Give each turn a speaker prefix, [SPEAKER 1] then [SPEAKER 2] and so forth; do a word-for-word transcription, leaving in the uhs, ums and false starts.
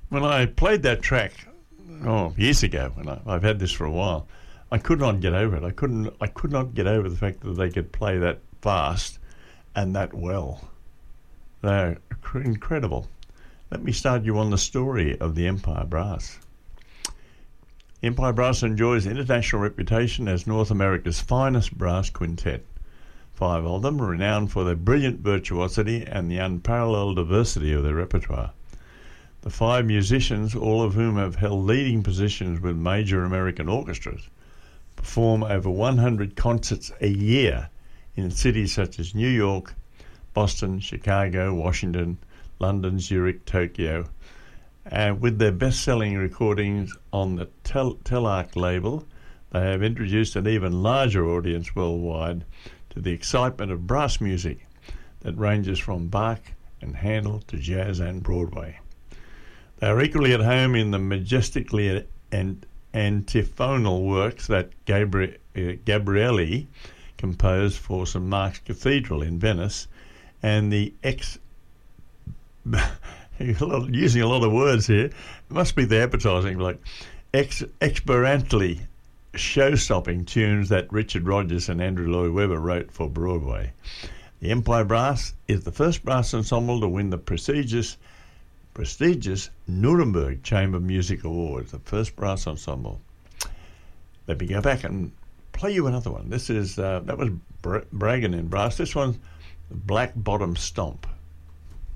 [SPEAKER 1] When I played that track, oh, years ago, and I, I've had this for a while, I could not get over it. I couldn't. I could not get over the fact that they could play that fast and that well. They're incredible. Let me start you on the story of the Empire Brass. Empire Brass enjoys international reputation as North America's finest brass quintet. Five of them are renowned for their brilliant virtuosity and the unparalleled diversity of their repertoire. The five musicians, all of whom have held leading positions with major American orchestras, perform over one hundred concerts a year in cities such as New York, Boston, Chicago, Washington, London, Zurich, Tokyo. And with their best-selling recordings on the Tel- Telarc label, they have introduced an even larger audience worldwide to the excitement of brass music that ranges from Bach and Handel to jazz and Broadway. They are equally at home in the majestically and antiphonal works that Gabri- uh, Gabrielli composed for Saint Mark's Cathedral in Venice, and the ex... using a lot of words here, it must be the advertising, like ex- exuberantly show-stopping tunes that Richard Rodgers and Andrew Lloyd Webber wrote for Broadway. The Empire Brass is the first brass ensemble to win the prestigious prestigious Nuremberg Chamber Music Awards, the first brass ensemble. Let me go back and play you another one. This is, uh, that was Bra- Bragan in brass. This one's Black Bottom Stomp.